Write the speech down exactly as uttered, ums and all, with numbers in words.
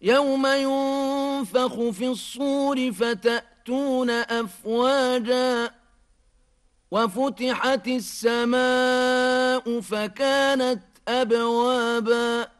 يوم ينفخ في الصور فتأتون أفواجا وفتحت السماء فكانت أبوابا